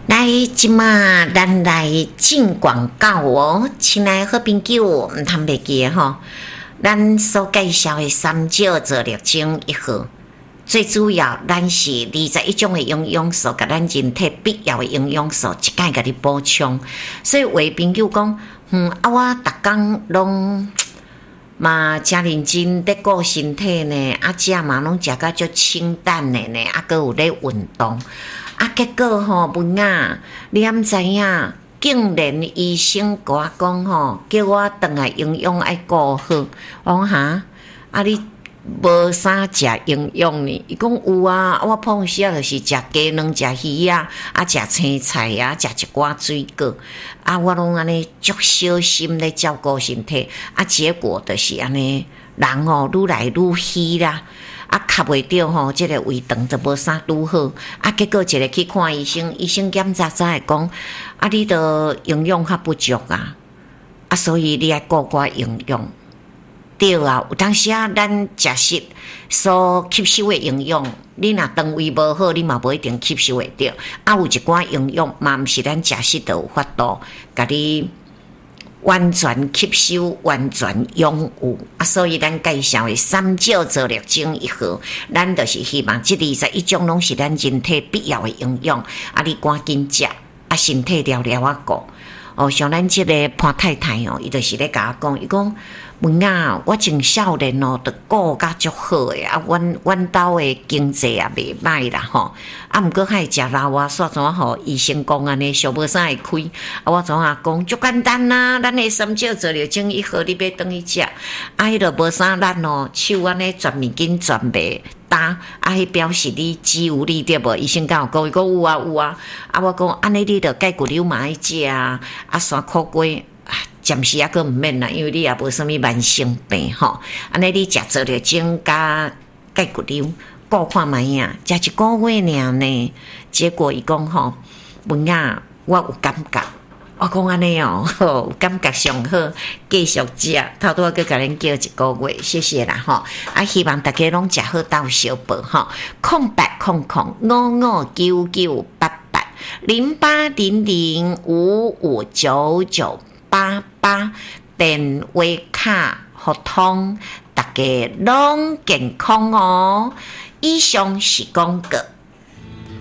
来，即马咱来进广告哦，亲爱好朋友，毋通袂记吼。咱所介绍的三椒做绿精1号，最主要咱是21种的营养素，甲咱人体必要的营养素一概甲你补充。所以有的朋友讲，我逐工拢嘛真认真伫顾身体呢，食嘛拢食甲足清淡的呢，阁有咧运动。结果文雅，你毋知影，竟然医生甲我讲叫我转来营养爱顾好。我讲哈，你无啥食营养呢？伊讲有啊，我碰时就是食鸡卵、食鱼啊，食青菜啊，食一寡水果。我拢安尼足小心咧照顾身体。结果就是安尼，人愈来愈虚啦。卡袂着即个胃肠就无啥拄好。结果一个去看医生，医生检查才会讲，你的营养较不足啊，所以你爱顾寡营养。对啊，有当时咱食食所吸收的营养，你若肠胃无好，你嘛无一定吸收会着。有一寡营养嘛，毋是咱食食就有法度，甲你完全吸收、完全拥有。所以咱介绍的三椒做绿精1号，咱就是希望这21种拢是咱人体必要的营养。你赶紧食，身体了了顾。像咱这个潘太太伊就是咧甲我讲，伊讲文雅，我从少年就顾甲足好诶，阮兜诶经济也袂歹啦吼。毋过还会食老啊，煞怎互医生讲安尼，上无啥会开。我怎讲足简单啦，咱诶三椒做绿精1号，你要转去食。迄个无啥咱手安尼全面紧全袂打，迄表示你肌无力对无？医生甲我讲，伊讲有啊有啊。我讲安尼你着钙骨瘤嘛爱食啊，山苦瓜。暂时阁毋免啦，因为你也无啥物慢性病吼。安尼你食做绿精加钙骨瘤，顾看卖啊，食1个月尔呢。结果伊讲文雅，我有感觉。我讲安尼有感觉上好，继续食。头拄阁甲恁叫1个月，谢谢啦希望大家拢食好到小宝0800559988电话卡互通，大家拢健康哦。以上是广告。